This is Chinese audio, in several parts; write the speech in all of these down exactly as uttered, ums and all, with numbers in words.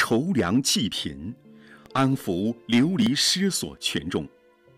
筹粮济贫，安抚流离失所群众。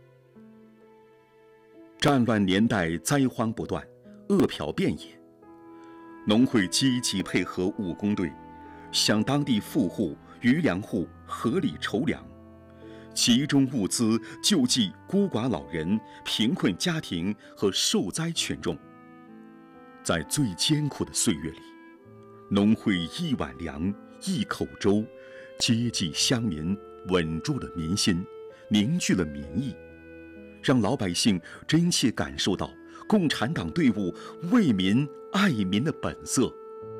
战乱年代灾荒不断，饿殍遍野，农会积极配合务工队，向当地富户、余粮户合理筹粮，集中物资救济孤寡老人、贫困家庭和受灾群众。在最艰苦的岁月里，农会一碗粮、一口粥，接济乡民，稳住了民心，凝聚了民意，让老百姓真切感受到共产党队伍为民爱民的本色。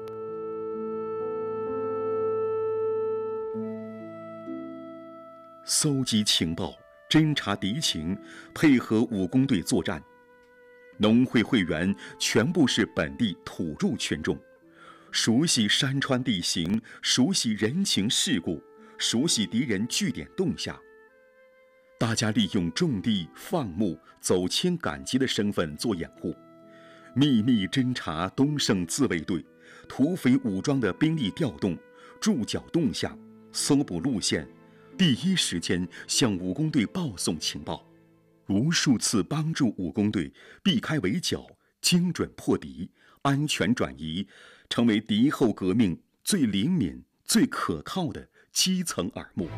搜集情报，侦察敌情，配合武工队作战。农会会员全部是本地土著群众，熟悉山川地形，熟悉人情世故，熟悉敌人据点动向。大家利用种地、放牧、走迁赶集的身份做掩护，秘密侦察东胜自卫队、土匪武装的兵力调动、驻脚动向，搜捕路线，第一时间向武工队报送情报，无数次帮助武工队避开围剿，精准破敌，安全转移，成为敌后革命最灵敏、最可靠的基层耳目。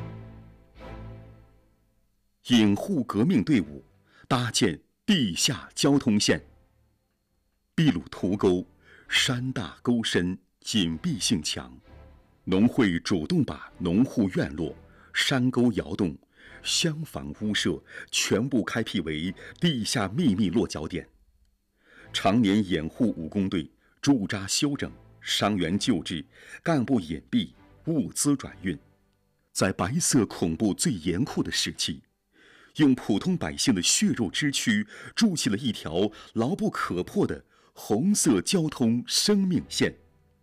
掩护革命队伍，搭建地下交通线。秘鲁图沟，山大沟深，隐蔽性强，农会主动把农户院落、山沟窑洞、厢房屋舍全部开辟为地下秘密落脚点，常年掩护武工队驻扎休整、伤员救治、干部隐蔽、物资转运。在白色恐怖最严酷的时期，用普通百姓的血肉之躯筑起了一条牢不可破的红色交通生命线，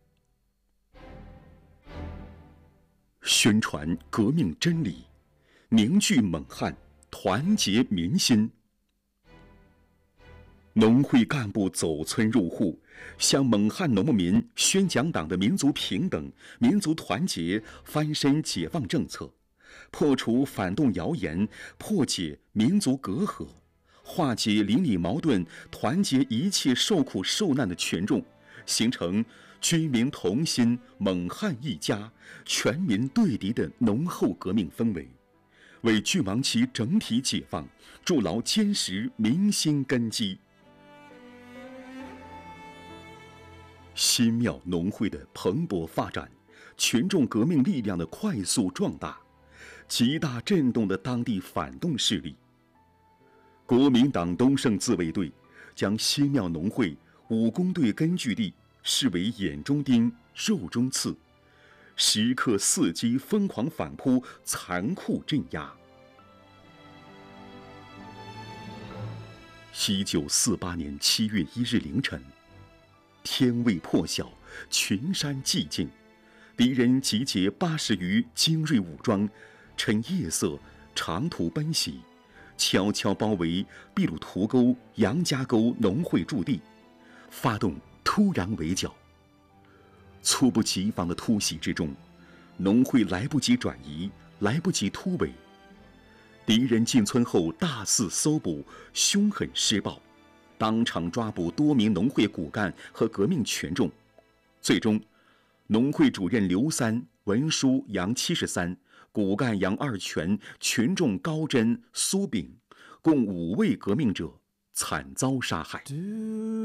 宣传革命真理，凝聚猛汉，团结民心。农会干部走村入户，向蒙汉农牧民宣讲党的民族平等、民族团结、翻身解放政策，破除反动谣言，破解民族隔阂，化解邻里矛盾，团结一切受苦受难的群众，形成军民同心、蒙汉一家、全民对敌的浓厚革命氛围，为巨芒期整体解放筑牢坚实民心根基。新庙农会的蓬勃发展，群众革命力量的快速壮大，极大震动了当地反动势力。国民党东胜自卫队将新庙农会武工队根据地视为眼中钉、肉中刺，时刻伺机疯狂反扑，残酷镇压。一九四八年七月一日凌晨，天未破晓，群山寂静，敌人集结八十余精锐武装，趁夜色长途奔袭，悄悄包围秘鲁图沟、杨家沟农会驻地，发动突然围剿。猝不及防的突袭之中，农会来不及转移，来不及突围，敌人进村后大肆搜捕，凶狠施暴，当场抓捕多名农会骨干和革命群众。最终，农会主任刘三、文书杨七十三、骨干杨二全、群众高真、苏炳，共五位革命者惨遭杀害。